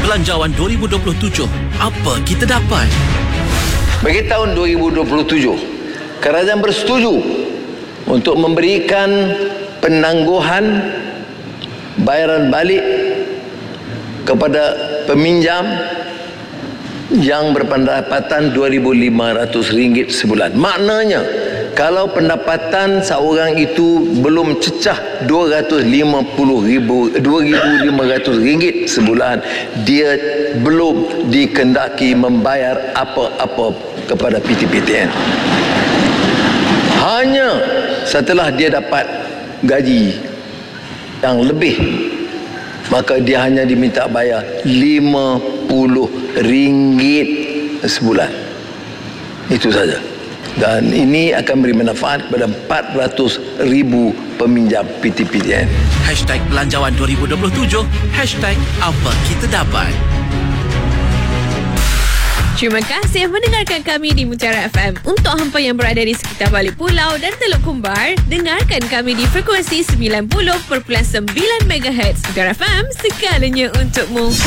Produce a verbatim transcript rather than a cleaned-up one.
Belanjawan dua ribu dua puluh tujuh, apa kita dapat? Bagi tahun dua ribu dua puluh tujuh, kerajaan bersetuju untuk memberikan penangguhan bayaran balik kepada peminjam yang berpendapatan dua ribu lima ratus ringgit sebulan. Maknanya, kalau pendapatan seorang itu belum cecah dua ratus lima puluh ribu, dua ribu lima ratus ringgit sebulan, dia belum dikendaki membayar apa-apa kepada P T P T N. Hanya setelah dia dapat gaji yang lebih, maka dia hanya diminta bayar lima puluh ringgit sebulan. Itu saja. Dan ini akan beri manfaat kepada empat ratus ribu peminjam P T P T N. Hashtag Belanjawan dua ribu dua puluh tujuh, hashtag apa kita dapat. Terima kasih mendengarkan kami di Mutiara F M. Untuk hampa yang berada di sekitar Balik Pulau dan Teluk Kumbar, dengarkan kami di frekuensi sembilan puluh perpuluhan sembilan megahertz. Mutiara F M, segalanya untukmu.